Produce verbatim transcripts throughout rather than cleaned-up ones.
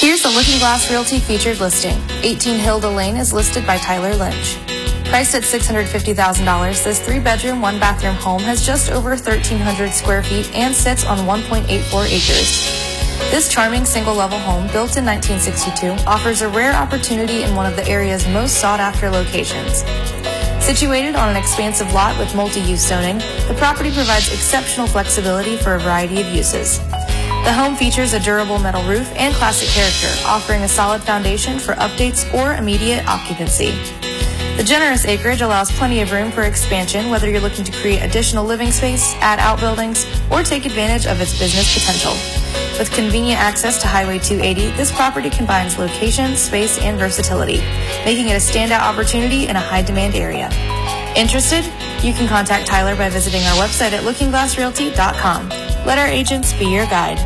Here's the Looking Glass Realty featured listing. eighteen Hilda Lane is listed by Tyler Lynch. Priced at six hundred fifty thousand dollars, this three-bedroom, one-bathroom home has just over thirteen hundred square feet and sits on one point eight four acres. This charming single-level home, built in nineteen sixty-two, offers a rare opportunity in one of the area's most sought-after locations. Situated on an expansive lot with multi-use zoning, the property provides exceptional flexibility for a variety of uses. The home features a durable metal roof and classic character, offering a solid foundation for updates or immediate occupancy. The generous acreage allows plenty of room for expansion, whether you're looking to create additional living space, add outbuildings, or take advantage of its business potential. With convenient access to Highway two eighty, this property combines location, space, and versatility, making it a standout opportunity in a high-demand area. Interested? You can contact Tyler by visiting our website at looking glass realty dot com. Let our agents be your guide.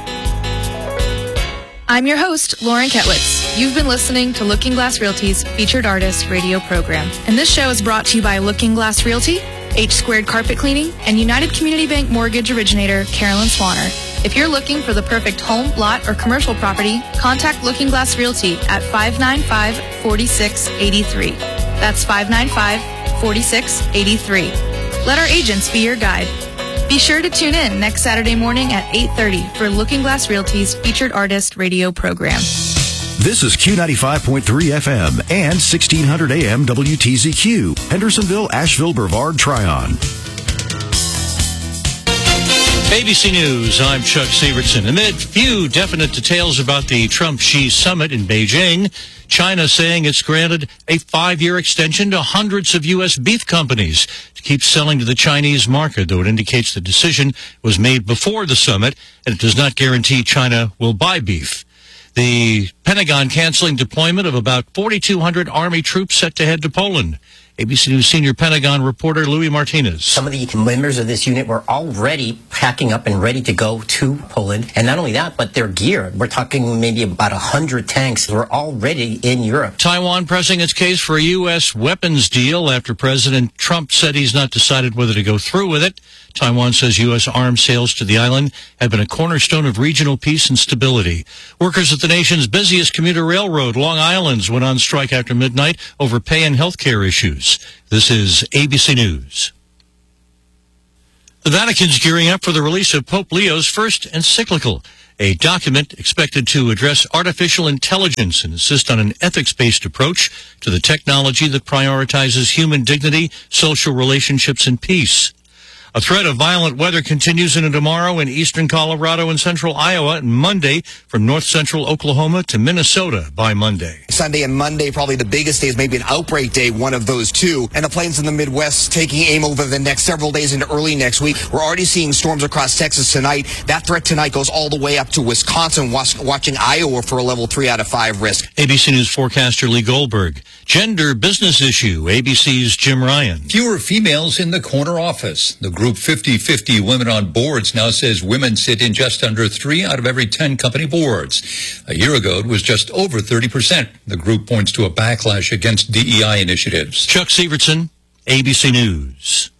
I'm your host, Lauren Ketwitz. You've been listening to Looking Glass Realty's Featured Artist radio program. And this show is brought to you by Looking Glass Realty, H Squared Carpet Cleaning, and United Community Bank Mortgage Originator, Carolyn Swanner. If you're looking for the perfect home, lot, or commercial property, contact Looking Glass Realty at five nine five, four six eight three. That's five nine five, four six eight three. Let our agents be your guide. Be sure to tune in next Saturday morning at eight thirty for Looking Glass Realty's Featured Artist radio program. This is Q ninety-five point three F M and sixteen hundred A M W T Z Q, Hendersonville, Asheville, Brevard, Tryon. A B C News, I'm Chuck Severson. Amid few definite details about the Trump-Xi summit in Beijing, China saying it's granted a five-year extension to hundreds of U S beef companies to keep selling to the Chinese market, though it indicates the decision was made before the summit and it does not guarantee China will buy beef. The Pentagon canceling deployment of about forty-two hundred Army troops set to head to Poland. A B C News senior Pentagon reporter Louis Martinez. Some of the members of this unit were already packing up and ready to go to Poland. And not only that, but their gear. We're talking maybe about one hundred tanks were already in Europe. Taiwan pressing its case for a U S weapons deal after President Trump said he's not decided whether to go through with it. Taiwan says U S arms sales to the island have been a cornerstone of regional peace and stability. Workers at the nation's busiest commuter railroad, Long Island's, went on strike after midnight over pay and health care issues. This is A B C News. The Vatican's gearing up for the release of Pope Leo's first encyclical, a document expected to address artificial intelligence and insist on an ethics-based approach to the technology that prioritizes human dignity, social relationships, and peace. A threat of violent weather continues into tomorrow in eastern Colorado and central Iowa, and Monday from north-central Oklahoma to Minnesota by Monday. Sunday and Monday, probably the biggest days, maybe an outbreak day, one of those two. And the plains in the Midwest taking aim over the next several days into early next week. We're already seeing storms across Texas tonight. That threat tonight goes all the way up to Wisconsin, watching Iowa for a level three out of five risk. A B C News forecaster Lee Goldberg. Gender business issue, A B C's Jim Ryan. Fewer females in the corner office. The group fifty fifty Women on Boards now says women sit in just under three out of every ten company boards. A year ago, it was just over thirty percent. The group points to a backlash against D E I initiatives. Chuck Severson, A B C News.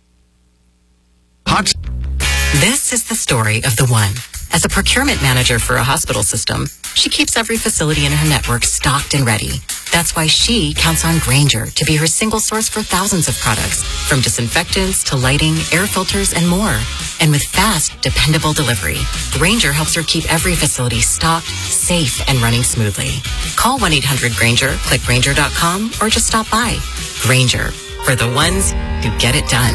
Hot. This is the story of the one. As a procurement manager for a hospital system, she keeps every facility in her network stocked and ready. That's why she counts on Grainger to be her single source for thousands of products, from disinfectants to lighting, air filters, and more. And with fast, dependable delivery, Grainger helps her keep every facility stocked, safe, and running smoothly. Call one eight hundred Grainger, click Grainger dot com, or just stop by. Grainger, for the ones who get it done.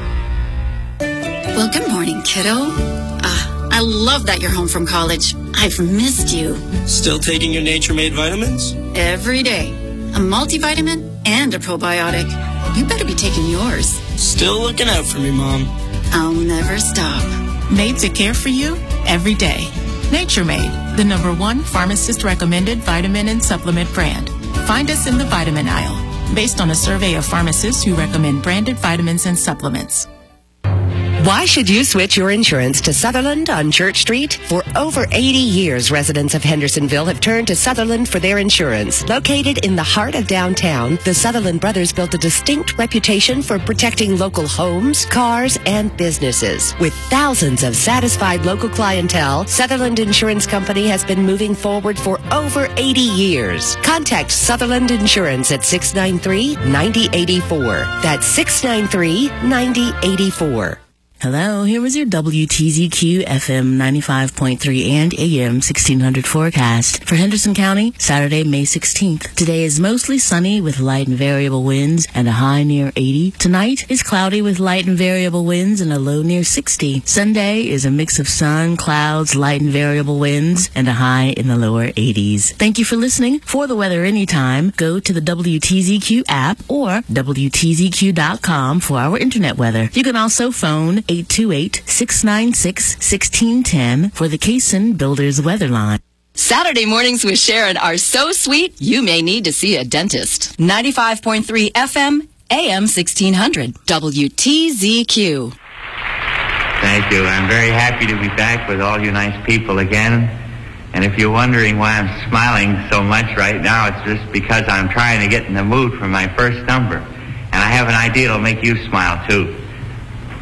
Well, good morning, kiddo. Uh, I love that you're home from college. I've missed you. Still taking your Nature-Made vitamins? Every day. A multivitamin and a probiotic. You better be taking yours. Still looking out for me, Mom. I'll never stop. Made to care for you every day. Nature-Made, the number one pharmacist-recommended vitamin and supplement brand. Find us in the vitamin aisle, based on a survey of pharmacists who recommend branded vitamins and supplements. Why should you switch your insurance to Sutherland on Church Street? For over eighty years, residents of Hendersonville have turned to Sutherland for their insurance. Located in the heart of downtown, the Sutherland brothers built a distinct reputation for protecting local homes, cars, and businesses. With thousands of satisfied local clientele, Sutherland Insurance Company has been moving forward for over eighty years. Contact Sutherland Insurance at six nine three, nine zero eight four. That's six nine three, nine zero eight four. Hello, here is your W T Z Q F M ninety-five point three and A M sixteen hundred forecast for Henderson County, Saturday, May sixteenth. Today is mostly sunny with light and variable winds and a high near eighty. Tonight is cloudy with light and variable winds and a low near sixty. Sunday is a mix of sun, clouds, light and variable winds, and a high in the lower eighties. Thank you for listening. For the weather anytime, go to the W T Z Q app or W T Z Q dot com for our internet weather. You can also phone eight two eight, six nine six, one six one zero for the Cason Builders Weather Line. Saturday mornings with Sharon are so sweet, you may need to see a dentist. ninety-five point three F M, A M sixteen hundred, W T Z Q. Thank you. I'm very happy to be back with all you nice people again. And if you're wondering why I'm smiling so much right now, it's just because I'm trying to get in the mood for my first number. And I have an idea that'll make you smile, too.